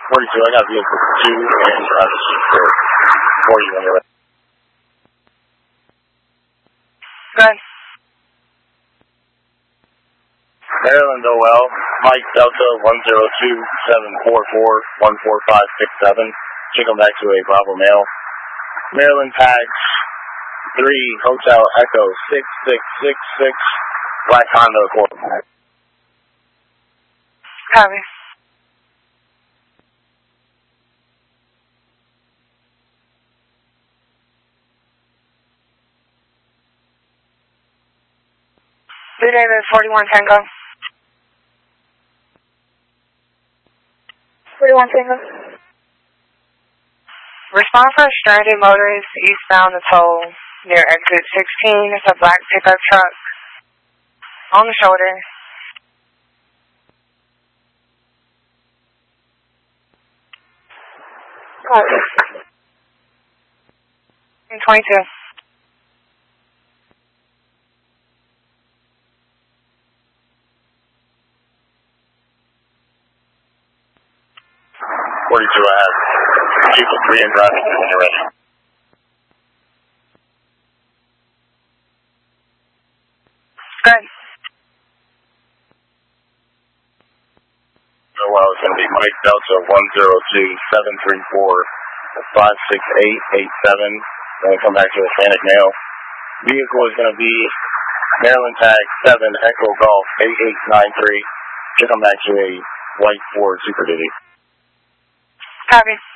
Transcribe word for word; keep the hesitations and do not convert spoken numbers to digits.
forty-two, I got vehicle two and driver support for you when you're ready. Good. Maryland O L, Mike Delta one zero two seven four four one four five six seven. Should come back to a Bravo Mail. Maryland Tags three Hotel Echo six six six six. Black Honda Accord. Copy. Blue David forty-one Tango. forty-one Tango. Respond for a stranded motorist eastbound the toll near exit sixteen. It's a black pickup truck on the shoulder. Copy. twenty-two. forty-two, I have vehicle three and driving when you're ready. Good. So well, it's going to be Mike Delta one zero two seven three four five six eight eight seven. Then we come back to Atlantic Mail. Vehicle is going to be Maryland Tag seven Echo Golf eight eight nine three. Should come back to a white Ford Super Duty. Copy.